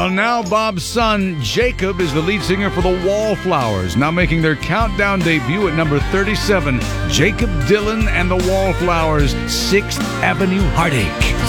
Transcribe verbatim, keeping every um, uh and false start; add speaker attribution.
Speaker 1: Well, now Bob's son, Jacob, is the lead singer for the Wallflowers, now making their countdown debut at number thirty-seven, Jacob Dylan and the Wallflowers, sixth Avenue Heartache.